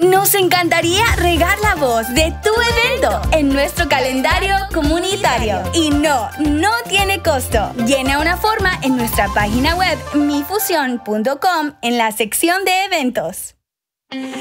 Nos encantaría regar la voz de tu evento en nuestro calendario comunitario. Y no tiene costo. Llena una forma en nuestra página web mifusión.com en la sección de eventos.